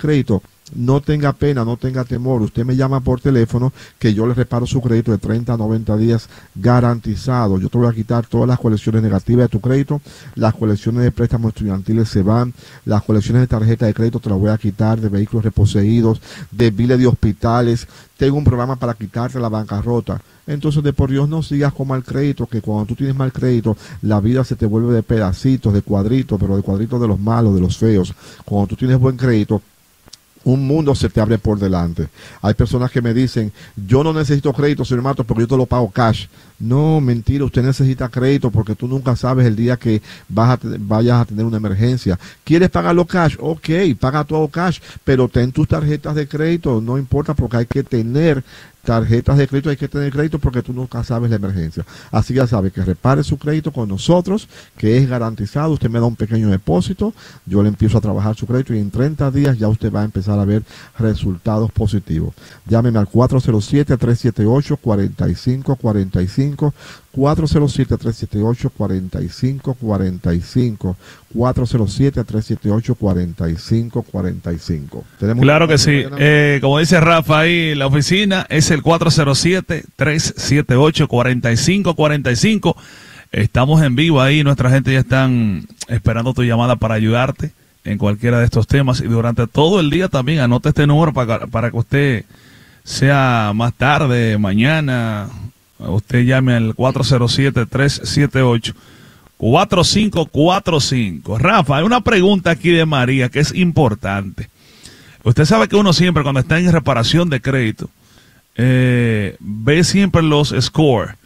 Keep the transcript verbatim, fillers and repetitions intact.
crédito, no tenga pena, no tenga temor. Usted me llama por teléfono que yo le reparo su crédito de treinta a noventa días garantizado. Yo te voy a quitar todas las colecciones negativas de tu crédito. Las colecciones de préstamos estudiantiles se van. Las colecciones de tarjeta de crédito te las voy a quitar, de vehículos reposeídos, de biles de hospitales. Tengo un programa para quitarte la bancarrota. Entonces, de por Dios, no sigas con mal crédito, que cuando tú tienes mal crédito, la vida se te vuelve de pedacitos, de cuadritos, pero de cuadritos de los malos, de los feos. Cuando tú tienes buen crédito, un mundo se te abre por delante. Hay personas que me dicen, yo no necesito crédito, señor Matos, porque yo te lo pago cash. No, mentira, usted necesita crédito porque tú nunca sabes el día que vas a vayas a tener una emergencia. ¿Quieres pagarlo cash? Ok, paga todo cash, pero ten tus tarjetas de crédito, no importa, porque hay que tener tarjetas de crédito, hay que tener crédito porque tú nunca sabes la emergencia. Así ya sabe que repare su crédito con nosotros, que es garantizado. Usted me da un pequeño depósito, yo le empiezo a trabajar su crédito y en treinta días ya usted va a empezar a ver resultados positivos. Llámeme al cuatro cero siete, tres siete ocho, cuatro cinco cuatro cinco, cuatro cero siete, tres siete ocho, cuatro cinco cuatro cinco, cuatro cero siete, tres siete ocho, cuatro cinco cuatro cinco. Claro que sí. Eh, como dice Rafa ahí, la oficina es el cuatro cero siete, tres siete ocho, cuatro cinco cuatro cinco. Estamos en vivo ahí, nuestra gente ya están esperando tu llamada para ayudarte en cualquiera de estos temas. Y durante todo el día también anote este número para, para que usted, sea más tarde, mañana, usted llame al cuatro cero siete, tres siete ocho, cuatro cinco cuatro cinco. Rafa, hay una pregunta aquí de María que es importante. Usted sabe que uno siempre cuando está en reparación de crédito, eh, ve siempre los scores,